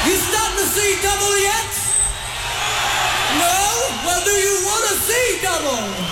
You starting to see double yet? No? Well, do you want to see double?